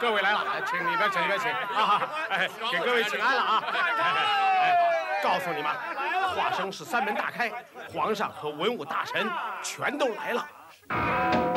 各位来了，请里边请，里边请啊！哎，给各位请安了啊！告诉你们，华生市三门大开，皇上和文武大臣全都来了。